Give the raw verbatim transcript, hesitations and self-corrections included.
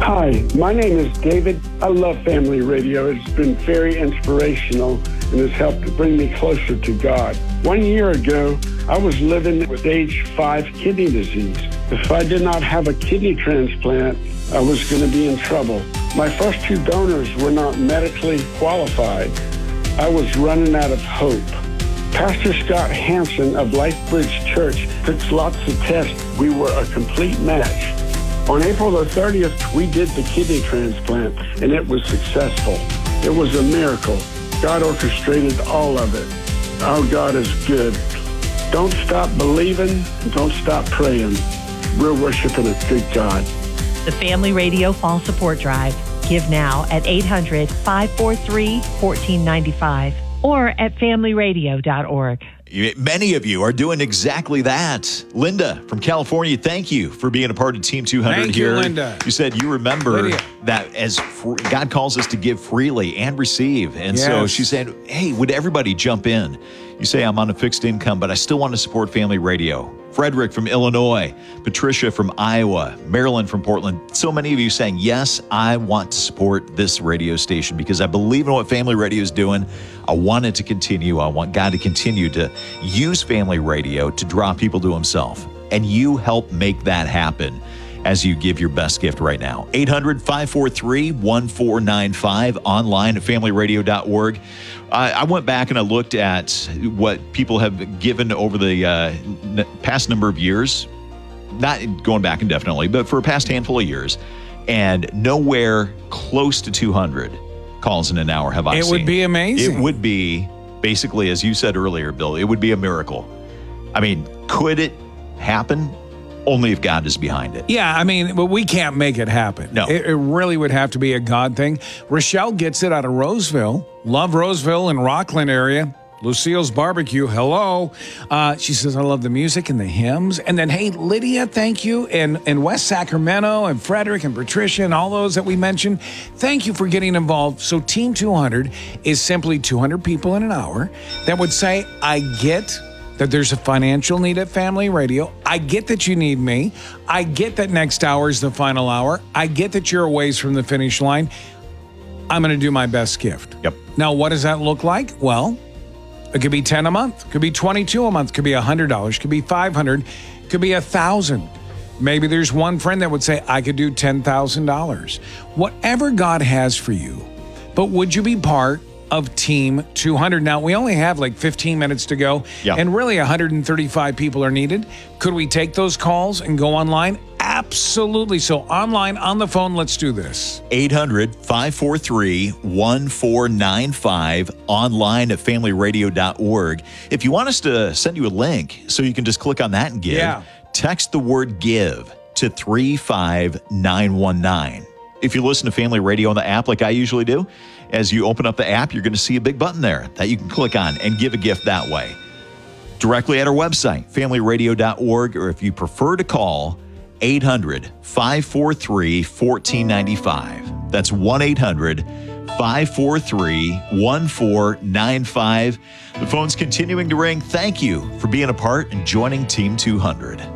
Hi, my name is David. I love Family Radio. It's been very inspirational and has helped bring me closer to God. One year ago, I was living with stage five kidney disease. If I did not have a kidney transplant, I was going to be in trouble. My first two donors were not medically qualified. I was running out of hope. Pastor Scott Hansen of LifeBridge Church took lots of tests. We were a complete match. On April the thirtieth, we did the kidney transplant, and it was successful. It was a miracle. God orchestrated all of it. Our God is good. Don't stop believing, and don't stop praying. We're worshiping a good God. The Family Radio Fall Support Drive. Give now at eight hundred, five four three, one four nine five or at family radio dot org. Many of you are doing exactly that. Linda from California, thank you for being a part of Team two hundred thank here. You, Linda. You said you remember Lydia. that as fr- God calls us to give freely and receive. And yes. so she said, hey, would everybody jump in? You say, I'm on a fixed income, but I still want to support Family Radio. Frederick from Illinois, Patricia from Iowa, Marilyn from Portland. So many of you saying, yes, I want to support this radio station because I believe in what Family Radio is doing. I want it to continue. I want God to continue to use Family Radio to draw people to himself. And you help make that happen as you give your best gift right now. eight hundred, five four three, one four nine five, online at family radio dot org. I, I went back and I looked at what people have given over the uh, n- past number of years, not going back indefinitely, but for a past handful of years, and nowhere close to two hundred calls in an hour have I it seen. It would be amazing. It would be, basically, as you said earlier, Bill, it would be a miracle. I mean, could it happen? Only if God is behind it. Yeah, I mean, but we can't make it happen. No. It, it really would have to be a God thing. Rochelle gets it out of Roseville. Love Roseville and Rockland area. Lucille's Barbecue, hello. Uh, she says, I love the music and the hymns. And then, hey, Lydia, thank you. And, and West Sacramento and Frederick and Patricia and all those that we mentioned, thank you for getting involved. So Team two hundred is simply two hundred people in an hour that would say, I get that there's a financial need at Family Radio. I get that you need me. I get that next hour is the final hour. I get that you're a ways from the finish line. I'm going to do my best gift. Yep. Now, what does that look like? Well, it could be ten a month, could be twenty-two a month, could be one hundred dollars, could be five hundred dollars, could be one thousand dollars. Maybe there's one friend that would say, I could do ten thousand dollars. Whatever God has for you. But would you be part of Team two hundred? Now, we only have like fifteen minutes to go, yeah. and really one hundred thirty-five people are needed. Could we take those calls and go online? Absolutely. So online, on the phone, let's do this. eight hundred, five four three, one four nine five, online at family radio dot org. If you want us to send you a link so you can just click on that and give, yeah. text the word give to three five nine one nine. If you listen to Family Radio on the app like I usually do, as you open up the app, you're going to see a big button there that you can click on and give a gift that way. Directly at our website, family radio dot org, or if you prefer to call, eight hundred, five four three, one four nine five. That's one eight hundred, five four three, one four nine five. The phone's continuing to ring. Thank you for being a part and joining Team two hundred.